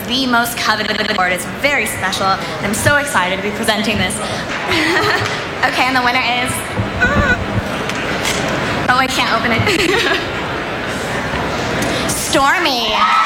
the most coveted award. It's very special. I'm so excited to be presenting this. Okay, and the winner is... Oh, I can't open it. Stormy.